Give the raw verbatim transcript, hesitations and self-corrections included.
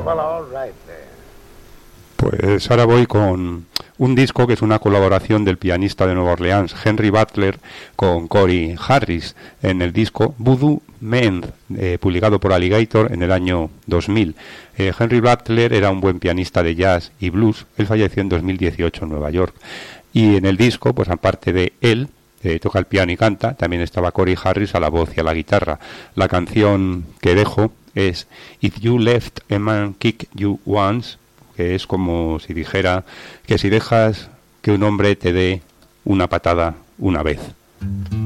Well, all right then. Pues ahora voy con un disco que es una colaboración del pianista de Nueva Orleans, Henry Butler, con Corey Harris, en el disco Voodoo Men, eh, publicado por Alligator en el año dos mil. Eh, Henry Butler era un buen pianista de jazz y blues. Él falleció en dos mil dieciocho en Nueva York. Y en el disco, pues aparte de él, eh, toca el piano y canta, también estaba Corey Harris a la voz y a la guitarra. La canción que dejo es If You Left a Man Kick You Once, que es como si dijera que si dejas que un hombre te dé una patada una vez.